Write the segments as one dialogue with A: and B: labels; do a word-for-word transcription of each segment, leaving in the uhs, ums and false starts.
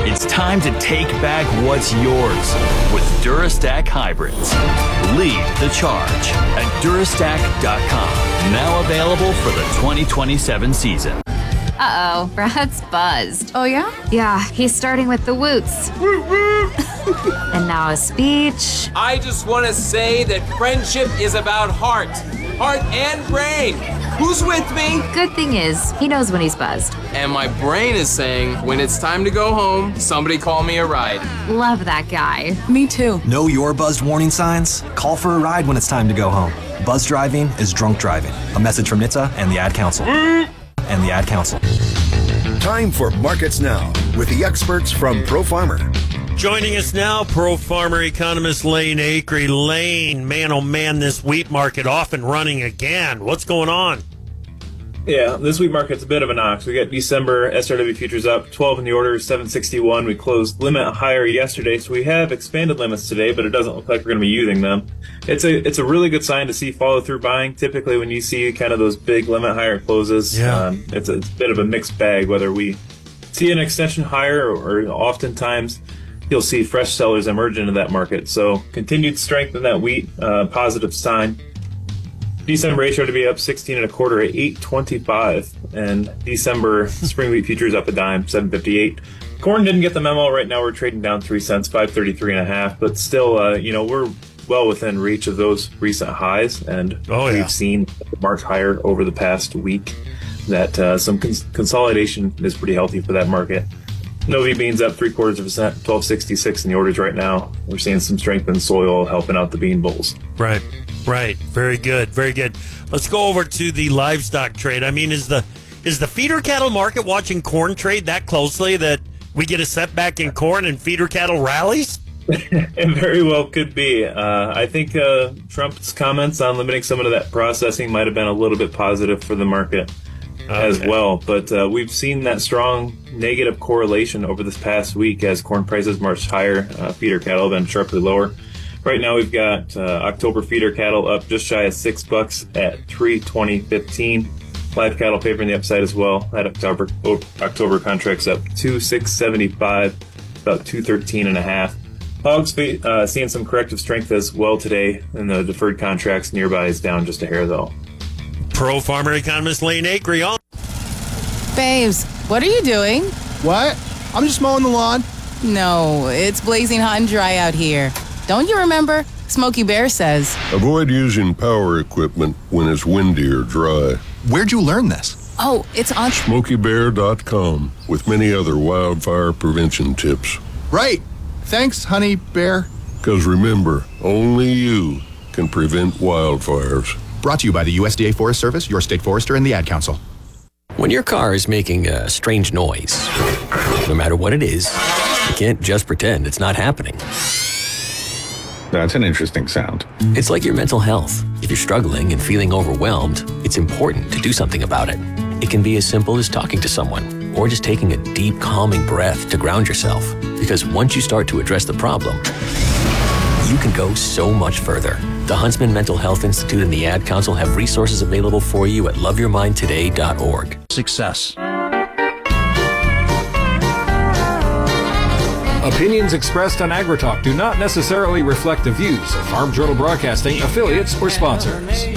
A: It's time to take back what's yours with Durastack Hybrids. Lead the charge at Durastack dot com. Now available for the twenty twenty-seven season.
B: Uh-oh, Brad's buzzed.
C: Oh, yeah?
B: Yeah, he's starting with the woots. And now a speech.
D: I just want to say that friendship is about heart. Heart and brain. Who's with me?
B: Good thing is, he knows when he's buzzed.
D: And my brain is saying, when it's time to go home, somebody call me a ride.
B: Love that guy.
C: Me too.
E: Know your buzzed warning signs? Call for a ride when it's time to go home. Buzz driving is drunk driving. A message from N H T S A and the Ad Council. and the Ad Council.
F: Time for Markets Now with the experts from Pro Farmer.
G: Joining us now, Pro Farmer economist Lane Acree. Lane, man, oh man, this wheat market off and running again. What's going on?
H: Yeah, this wheat market's a bit of a knock. We got December S R W futures up twelve in the order, seven sixty-one. We closed limit higher yesterday, so we have expanded limits today, but it doesn't look like we're going to be using them. It's a it's a really good sign to see follow through buying. Typically, when you see kind of those big limit higher closes,
G: yeah.
H: um, it's, a, it's a bit of a mixed bag. Whether we see an extension higher, or, or oftentimes you'll see fresh sellers emerge into that market. So continued strength in that wheat, uh, positive sign. December H R to be up sixteen and a quarter at eight twenty-five, and December spring wheat futures up a dime, seven fifty-eight. Corn didn't get the memo. Right now we're trading down three cents, five thirty-three and a half, but still, uh, you know, we're well within reach of those recent highs, and
G: oh, yeah.
H: we've seen March higher over the past week. That uh, some cons- consolidation is pretty healthy for that market. Novi beans up three quarters of a cent, twelve sixty-six in the orders right now. We're seeing some strength in soil helping out the bean bulls.
G: Right, right. Very good, very good. Let's go over to the livestock trade. I mean, is the is the feeder cattle market watching corn trade that closely that we get a setback in corn and feeder cattle rallies?
H: It very well could be. Uh, I think uh, Trump's comments on limiting some of that processing might have been a little bit positive for the market. Okay. As well, but uh, we've seen that strong negative correlation over this past week as corn prices marched higher. Uh, feeder cattle have been sharply lower. Right now, we've got uh, October feeder cattle up just shy of six bucks at three twenty fifteen. Live cattle favoring the upside as well. That October October contracts up two six seventy five, about two thirteen and a half. Hogs uh, seeing some corrective strength as well today, and the deferred contracts nearby is down just a hair though.
G: Pro Farmer economist Lane Acree on.
C: Babes, what are you doing?
I: What? I'm just mowing the lawn.
C: No, it's blazing hot and dry out here. Don't you remember? Smokey Bear says.
J: Avoid using power equipment when it's windy or dry.
I: Where'd you learn this?
C: Oh, it's on
J: Smokey Bear dot com with many other wildfire prevention tips.
I: Right. Thanks, honey bear.
J: Because remember, only you can prevent wildfires.
I: Brought to you by the U S D A Forest Service, your state forester, and the Ad Council.
K: When your car is making a strange noise, no matter what it is, you can't just pretend it's not happening.
L: That's an interesting sound.
K: It's like your mental health. If you're struggling and feeling overwhelmed, it's important to do something about it. It can be as simple as talking to someone or just taking a deep, calming breath to ground yourself. Because once you start to address the problem, you can go so much further. The Huntsman Mental Health Institute and the Ad Council have resources available for you at love your mind today dot org.
E: Success.
M: Opinions expressed on AgriTalk do not necessarily reflect the views of Farm Journal Broadcasting, affiliates, or sponsors.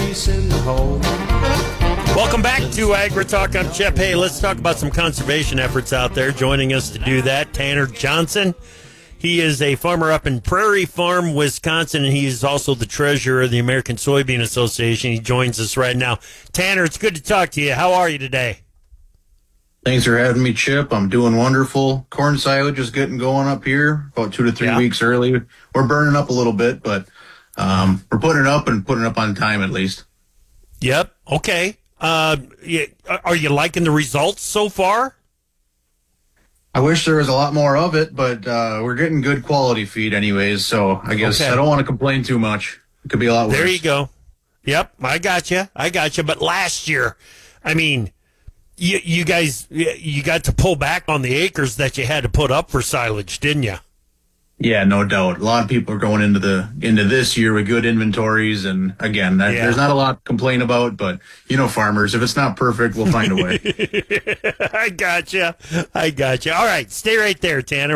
G: Welcome back to AgriTalk. I'm Chip. Hey, let's talk about some conservation efforts out there. Joining us to do that, Tanner Johnson. He is a farmer up in Prairie Farm, Wisconsin, and he is also the treasurer of the American Soybean Association. He joins us right now. Tanner, it's good to talk to you. How are you today?
N: Thanks for having me, Chip. I'm doing wonderful. Corn silage is getting going up here about two to three
G: yeah.
N: weeks early. We're burning up a little bit, but um, we're putting it up and putting it up on time at least.
G: Yep. Okay. Uh, are you liking the results so far?
N: I wish there was a lot more of it, but uh, we're getting good quality feed anyways, so I guess
G: okay.
N: I don't want to complain too much. It could be a lot worse.
G: There you go. Yep, I got you. I got you. But last year, I mean, you, you guys, you got to pull back on the acres that you had to put up for silage, didn't you?
N: Yeah, no doubt. A lot of people are going into the into this year with good inventories, and again, that,
G: yeah.
N: there's not a lot to complain about. But you know, farmers, if it's not perfect, we'll find a way.
G: I got you. I got you. All right, stay right there, Tanner.